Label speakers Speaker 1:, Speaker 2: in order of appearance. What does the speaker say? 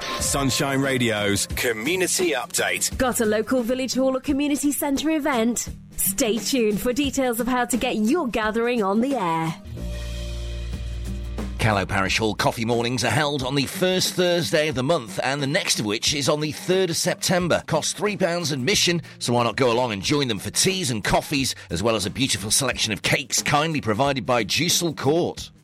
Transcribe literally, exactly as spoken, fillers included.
Speaker 1: Sunshine Radio's Community Update.
Speaker 2: Got a local village hall or community centre event? Stay tuned for details of how to get your gathering on the air.
Speaker 3: Callow Parish Hall coffee mornings are held on the first Thursday of the month, and the next of which is on the third of September. Costs three pounds admission, so why not go along and join them for teas and coffees, as well as a beautiful selection of cakes kindly provided by Juicel Court.